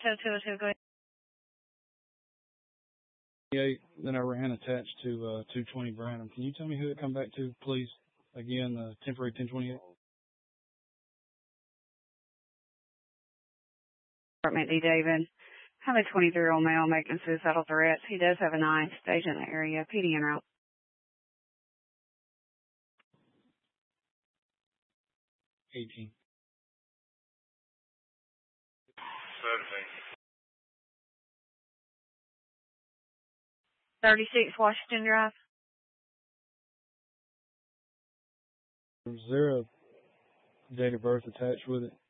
202, go ahead. Then I ran attached to 220 Branham. Can you tell me who it come back to, please? Again, temporary 1028. Department D. David. Have a 23-year-old male making suicidal threats. He does have an eye stage in the area. PD en route. 18. 36 Washington Drive. Is there a date of birth attached with it?